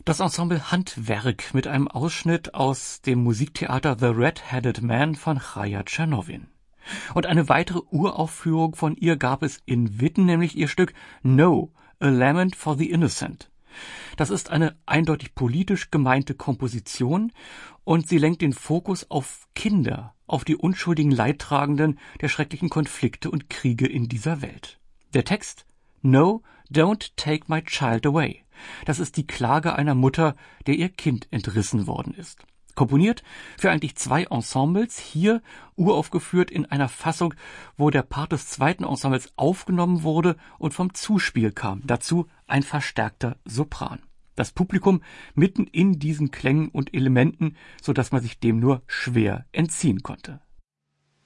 Das Ensemble Handwerk mit einem Ausschnitt aus dem Musiktheater The Red-Headed Man von Chaya Czernowin. Und eine weitere Uraufführung von ihr gab es in Witten, nämlich ihr Stück No, A Lament for the Innocent. Das ist eine eindeutig politisch gemeinte Komposition und sie lenkt den Fokus auf Kinder, auf die unschuldigen Leidtragenden der schrecklichen Konflikte und Kriege in dieser Welt. Der Text: No, don't take my child away. Das ist die Klage einer Mutter, der ihr Kind entrissen worden ist. Komponiert für eigentlich 2 Ensembles, hier uraufgeführt in einer Fassung, wo der Part des zweiten Ensembles aufgenommen wurde und vom Zuspiel kam. Dazu ein verstärkter Sopran. Das Publikum mitten in diesen Klängen und Elementen, so dass man sich dem nur schwer entziehen konnte.